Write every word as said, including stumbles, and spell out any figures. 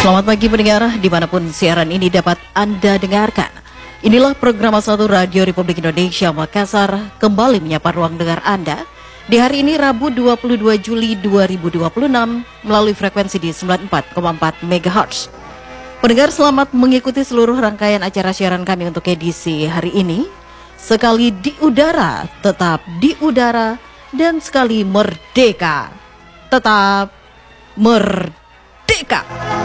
Selamat pagi pendengar, dimanapun siaran ini dapat Anda dengarkan. Inilah program satu Radio Republik Indonesia Makassar kembali menyapa ruang dengar Anda di hari ini Rabu dua puluh dua Juli dua ribu dua puluh enam melalui frekuensi di sembilan puluh empat koma empat megahertz. Pendengar, selamat mengikuti seluruh rangkaian acara siaran kami untuk edisi hari ini. Sekali di udara, tetap di udara, dan sekali merdeka, tetap merdeka.